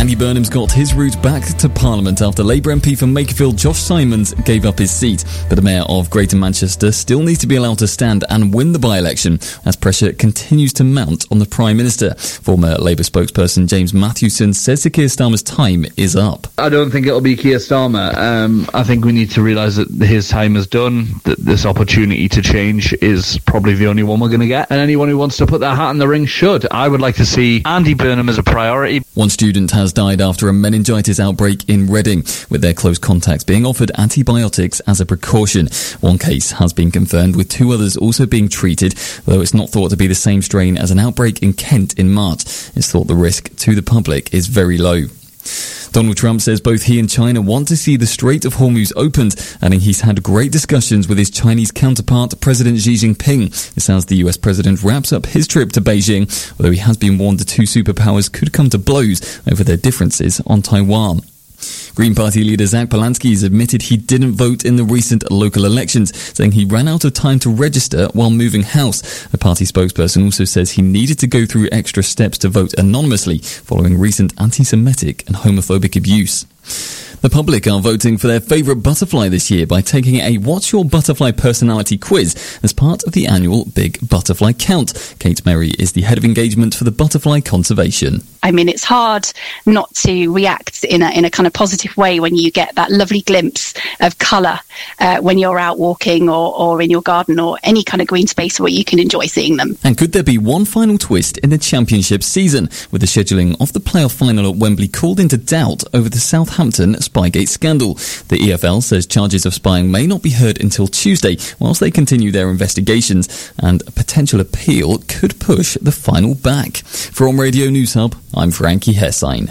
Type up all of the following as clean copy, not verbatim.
Andy Burnham's got his route back to Parliament after Labour MP from Makerfield Josh Simons gave up his seat. But the Mayor of Greater Manchester still needs to be allowed to stand and win the by-election as pressure continues to mount on the Prime Minister. Former Labour spokesperson James Mathewson says Sir Keir Starmer's time is up. I don't think it'll be Keir Starmer. I think we need to realise that his time is done, that this opportunity to change is probably the only one we're going to get, and anyone who wants to put their hat in the ring should. I would like to see Andy Burnham as a priority. One student has died after a meningitis outbreak in Reading, with their close contacts being offered antibiotics as a precaution. One case has been confirmed, with 2 others also being treated, though it's not thought to be the same strain as an outbreak in Kent in March. It's thought the risk to the public is very low. Donald Trump says both he and China want to see the Strait of Hormuz opened, adding he's had great discussions with his Chinese counterpart, President Xi Jinping. This as the US president wraps up his trip to Beijing, although he has been warned the 2 superpowers could come to blows over their differences on Taiwan. Green Party leader Zach Polanski has admitted he didn't vote in the recent local elections, saying he ran out of time to register while moving house. The party spokesperson also says he needed to go through extra steps to vote anonymously following recent anti-Semitic and homophobic abuse. The public are voting for their favourite butterfly this year by taking a What's Your Butterfly Personality quiz as part of the annual Big Butterfly Count. Kate Merry is the head of engagement for the Butterfly Conservation. I mean, it's hard not to react in a kind of positive way when you get that lovely glimpse of colour when you're out walking or in your garden or any kind of green space where you can enjoy seeing them. And could there be one final twist in the championship season, with the scheduling of the playoff final at Wembley called into doubt over the Southampton Spygate scandal? The EFL says charges of spying may not be heard until Tuesday whilst they continue their investigations, and a potential appeal could push the final back. From Radio News Hub, I'm Frankie Hessine.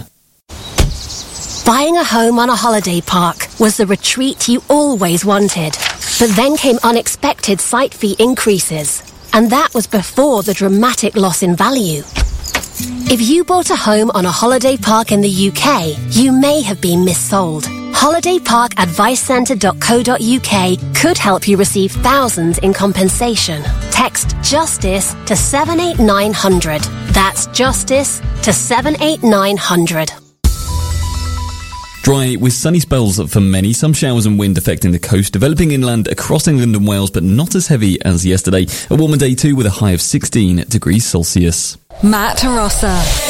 Buying a home on a holiday park was the retreat you always wanted. But then came unexpected site fee increases. And that was before the dramatic loss in value. If you bought a home on a holiday park in the UK, you may have been missold. holidayparkadvicecentre.co.uk could help you receive thousands in compensation. Text JUSTICE to 78900. That's JUSTICE to 78900. Dry with sunny spells for many, some showers and wind affecting the coast, developing inland across England and Wales, but not as heavy as yesterday. A warmer day too, with a high of 16 degrees Celsius. Matt Rossa.